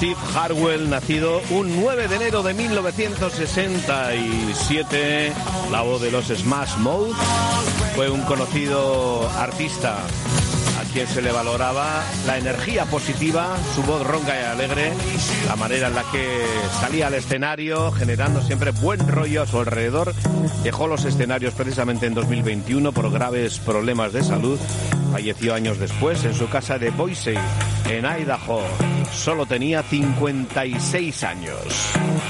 Steve Harwell, nacido un 9 de enero de 1967, la voz de los Smash Mouth, fue un conocido artista a quien se le valoraba la energía positiva, su voz ronca y alegre, la manera en la que salía al escenario, generando siempre buen rollo a su alrededor. Dejó los escenarios precisamente en 2021 por graves problemas de salud. Falleció años después en su casa de Boise, en Idaho. Solo tenía 56 años.